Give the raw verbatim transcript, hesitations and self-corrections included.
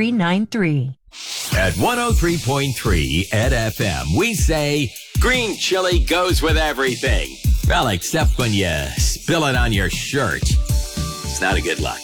three nine three. At one oh three point three at F M, we say green chili goes with everything. Well, except when you spill it on your shirt. It's not a good look.